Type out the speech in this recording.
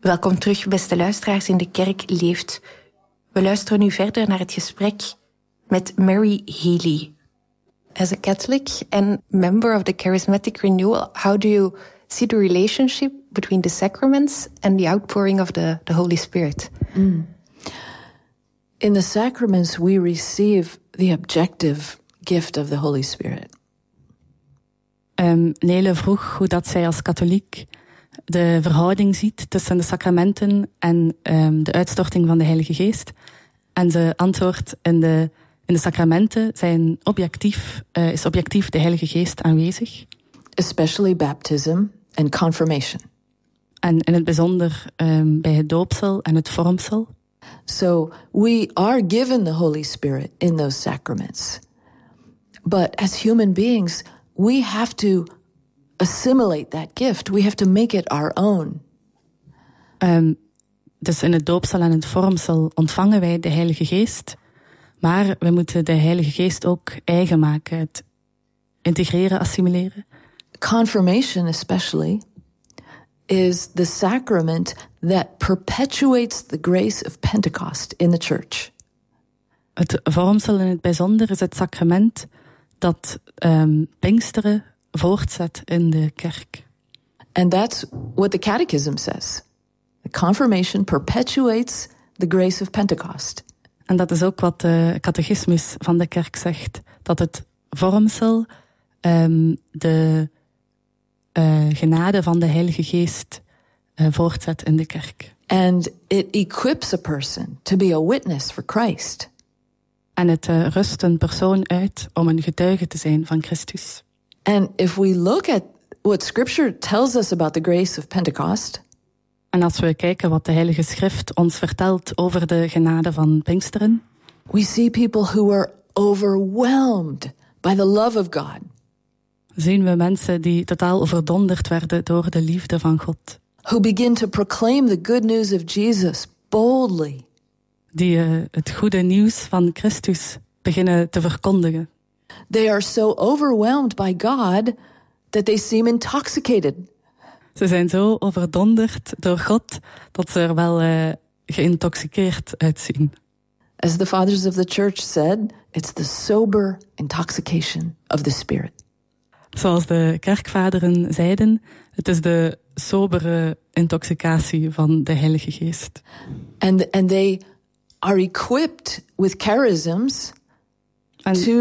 Welkom terug, beste luisteraars in De Kerk Leeft. We luisteren nu verder naar het gesprek met Mary Healy. As a Catholic and member of the Charismatic Renewal, how do you see the relationship between the sacraments and the outpouring of the Holy Spirit? In the sacraments, we receive the objective gift of the Holy Spirit. Nele vroeg hoe dat zij als katholiek de verhouding ziet tussen de sacramenten en de uitstorting van de Heilige Geest. En ze antwoordt, in de sacramenten is objectief de Heilige Geest aanwezig. Especially baptism and confirmation. En in het bijzonder bij het doopsel en het vormsel. So we are given the Holy Spirit in those sacraments. But as human beings, we have to assimilate that gift. We have to make it our own. Dus in het doopsel en het vormsel ontvangen wij de Heilige Geest. Maar we moeten de Heilige Geest ook eigen maken. Het integreren, assimileren. Confirmation especially is the sacrament that perpetuates the grace of Pentecost in the church. Het vormsel in het bijzonder is het sacrament dat Pinksteren voortzet in de kerk. And that's what the Catechism says. The confirmation perpetuates the grace of Pentecost. En dat is ook wat de catechismus van de kerk zegt. Dat het vormsel de genade van de Heilige Geest voortzet in de kerk. And it equips a person to be a witness for Christ. En het rust een persoon uit om een getuige te zijn van Christus. And if we look at what Scripture tells us about the grace of Pentecost, en als we kijken wat de Heilige Schrift ons vertelt over de genade van Pinksteren, we see people who are overwhelmed by the love of God. Zien we mensen die totaal overdonderd werden door de liefde van God. Who begin to proclaim the good news of Jesus boldly. Die het goede nieuws van Christus beginnen te verkondigen. They are so overwhelmed by God that they seem intoxicated. Ze zijn zo overdonderd door God dat ze er wel geïntoxiceerd uitzien. As the fathers of the church said, it's the sober intoxication of the Spirit. Zoals de kerkvaderen zeiden, het is de sobere intoxicatie van de Heilige Geest. And they are equipped with charisms to